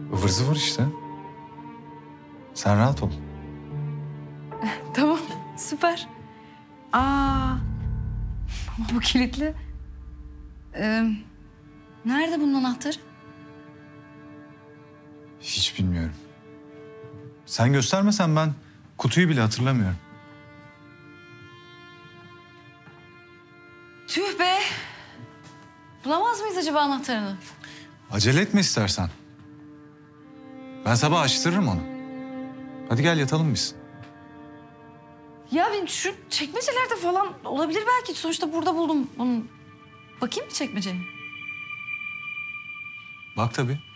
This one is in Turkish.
ıvır zıvır işte. Sen rahat ol. Tamam, süper. Ama bu kilitli. Nerede bunun anahtarı? Hiç bilmiyorum. Sen göstermesen ben kutuyu bile hatırlamıyorum. Tüh be! Bulamaz mıyız acaba anahtarını? Acele etme istersen. Ben sabah açtırırım onu. Hadi gel yatalım biz. Ya ben şu çekmecelerde falan olabilir belki. Sonuçta burada buldum bunu. Bakayım mı çekmeceye? Bak tabii.